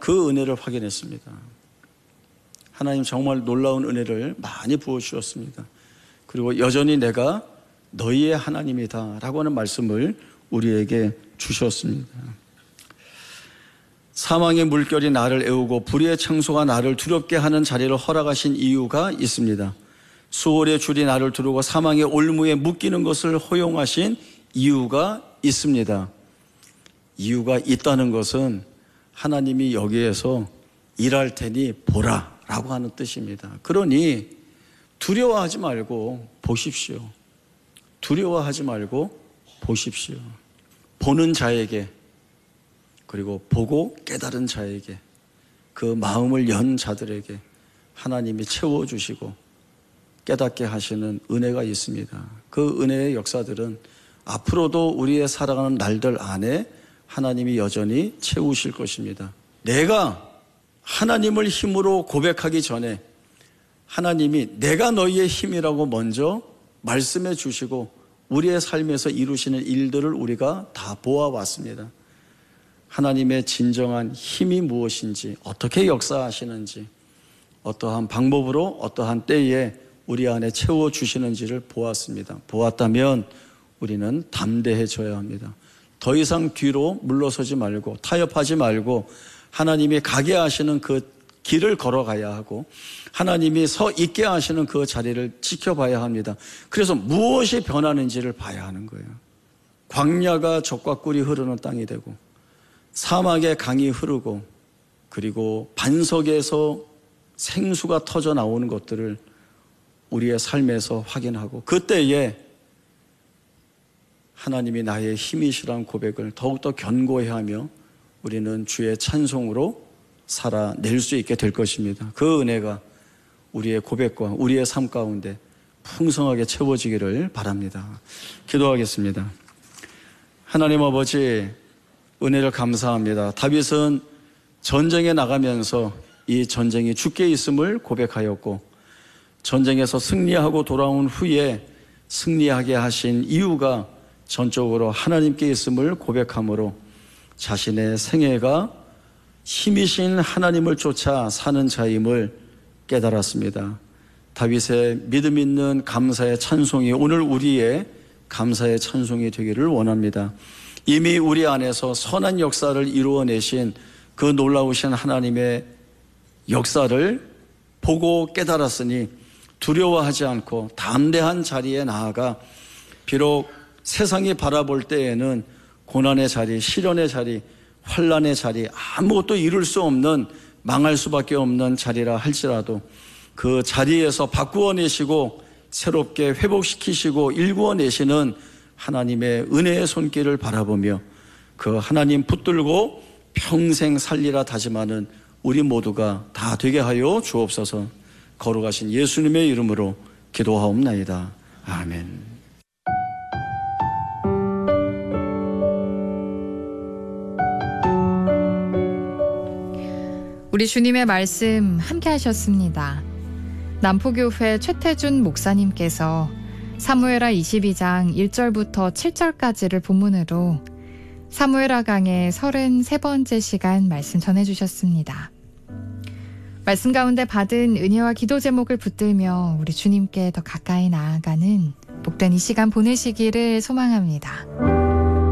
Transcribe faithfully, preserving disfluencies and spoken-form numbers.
그 은혜를 확인했습니다. 하나님 정말 놀라운 은혜를 많이 부어주셨습니다. 그리고 여전히 내가 너희의 하나님이다 라고 하는 말씀을 우리에게 주셨습니다. 사망의 물결이 나를 애우고 불의의 창소가 나를 두렵게 하는 자리를 허락하신 이유가 있습니다. 수월의 줄이 나를 두르고 사망의 올무에 묶이는 것을 허용하신 이유가 있습니다. 이유가 있다는 것은 하나님이 여기에서 일할 테니 보라 라고 하는 뜻입니다. 그러니 두려워하지 말고 보십시오. 두려워하지 말고 보십시오. 보는 자에게, 그리고 보고 깨달은 자에게, 그 마음을 연 자들에게 하나님이 채워주시고 깨닫게 하시는 은혜가 있습니다. 그 은혜의 역사들은 앞으로도 우리의 살아가는 날들 안에 하나님이 여전히 채우실 것입니다. 내가 하나님을 힘으로 고백하기 전에 하나님이 내가 너희의 힘이라고 먼저 말씀해 주시고 우리의 삶에서 이루시는 일들을 우리가 다 보아왔습니다. 하나님의 진정한 힘이 무엇인지, 어떻게 역사하시는지, 어떠한 방법으로 어떠한 때에 우리 안에 채워주시는지를 보았습니다. 보았다면 우리는 담대해져야 합니다. 더 이상 뒤로 물러서지 말고 타협하지 말고 하나님이 가게 하시는 그 길을 걸어가야 하고 하나님이 서 있게 하시는 그 자리를 지켜봐야 합니다. 그래서 무엇이 변하는지를 봐야 하는 거예요. 광야가 젖과 꿀이 흐르는 땅이 되고 사막에 강이 흐르고 그리고 반석에서 생수가 터져 나오는 것들을 우리의 삶에서 확인하고 그때에 하나님이 나의 힘이시라는 고백을 더욱더 견고히 하며 우리는 주의 찬송으로 살아낼 수 있게 될 것입니다. 그 은혜가 우리의 고백과 우리의 삶 가운데 풍성하게 채워지기를 바랍니다. 기도하겠습니다. 하나님 아버지, 은혜를 감사합니다. 다윗은 전쟁에 나가면서 이 전쟁이 주께 있음을 고백하였고 전쟁에서 승리하고 돌아온 후에 승리하게 하신 이유가 전적으로 하나님께 있음을 고백함으로 자신의 생애가 힘이신 하나님을 쫓아 사는 자임을 깨달았습니다. 다윗의 믿음 있는 감사의 찬송이 오늘 우리의 감사의 찬송이 되기를 원합니다. 이미 우리 안에서 선한 역사를 이루어내신 그 놀라우신 하나님의 역사를 보고 깨달았으니 두려워하지 않고 담대한 자리에 나아가 비록 세상이 바라볼 때에는 고난의 자리, 시련의 자리, 환난의 자리, 아무것도 이룰 수 없는 망할 수밖에 없는 자리라 할지라도 그 자리에서 바꾸어내시고 새롭게 회복시키시고 일구어내시는 하나님의 은혜의 손길을 바라보며 그 하나님 붙들고 평생 살리라 다짐하는 우리 모두가 다 되게 하여 주옵소서. 거룩하신 예수님의 이름으로 기도하옵나이다. 아멘. 우리 주님의 말씀 함께 하셨습니다. 남포교회 최태준 목사님께서 사무엘하 이십이 장 일 절부터 칠 절까지를 본문으로 사무엘하 강의 서른세 번째 시간 말씀 전해주셨습니다. 말씀 가운데 받은 은혜와 기도 제목을 붙들며 우리 주님께 더 가까이 나아가는 복된 이 시간 보내시기를 소망합니다.